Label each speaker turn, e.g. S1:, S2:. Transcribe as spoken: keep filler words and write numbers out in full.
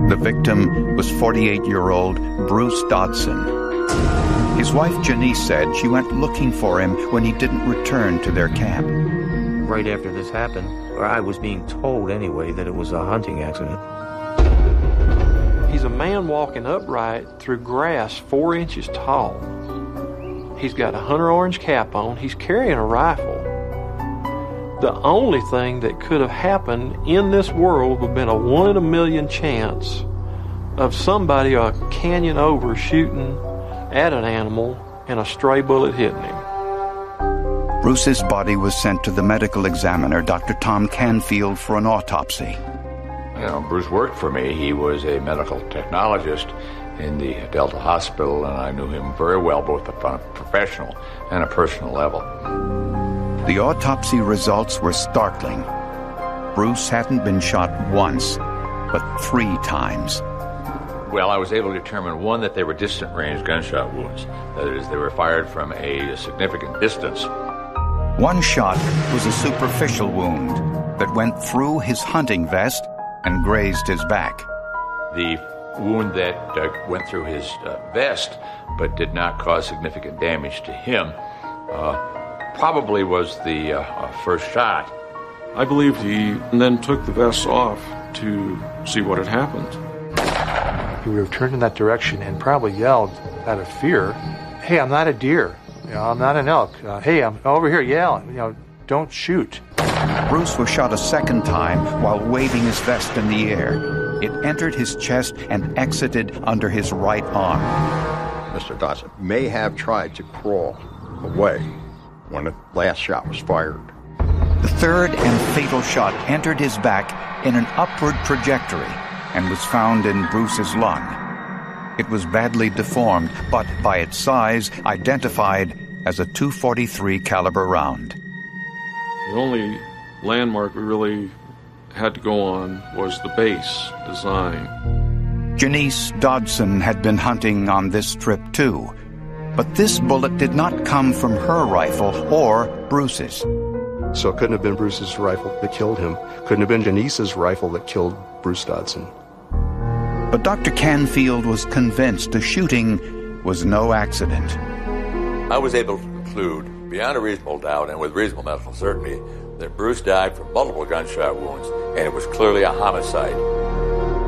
S1: The victim was forty-eight-year-old Bruce Dodson. His wife Janice said she went looking for him when he didn't return to their camp.
S2: Right after this happened, or I was being told anyway, that it was a hunting accident.
S3: He's a man walking upright through grass four inches tall. He's got a hunter orange cap on. He's carrying a rifle. The only thing that could have happened in this world would have been a one in a million chance of somebody a canyon over shooting at an animal and a stray bullet hitting him.
S1: Bruce's body was sent to the medical examiner, Doctor Tom Canfield, for an autopsy.
S4: You know, Bruce worked for me. He was a medical technologist in the Delta Hospital, and I knew him very well, both on a professional and a personal level.
S1: The autopsy results were startling. Bruce hadn't been shot once, but three times.
S4: Well, I was able to determine, one, that they were distant-range gunshot wounds. That is, they were fired from a significant distance.
S1: One shot was a superficial wound that went through his hunting vest and grazed his back.
S4: The wound that uh, went through his uh, vest but did not cause significant damage to him uh, probably was the uh, uh, first shot.
S5: I believe he then took the vest off to see what had happened.
S3: He would have turned in that direction and probably yelled out of fear, "Hey, I'm not a deer. You know, I'm not an elk. Uh, hey, I'm over here. Yeah, you know, don't shoot."
S1: Bruce was shot a second time while waving his vest in the air. It entered his chest and exited under his right arm.
S6: Mister Dodson may have tried to crawl away when the last shot was fired.
S1: The third and fatal shot entered his back in an upward trajectory and was found in Bruce's lung. It was badly deformed, but by its size, identified as a two forty-three caliber round.
S5: The only landmark we really had to go on was the base design.
S1: Janice Dodson had been hunting on this trip too, but this bullet did not come from her rifle or Bruce's.
S7: So it couldn't have been Bruce's rifle that killed him. Couldn't have been Janice's rifle that killed Bruce Dodson.
S1: But Doctor Canfield was convinced the shooting was no accident.
S8: I was able to conclude, beyond a reasonable doubt and with reasonable medical certainty, that Bruce died from multiple gunshot wounds, and it was clearly a homicide.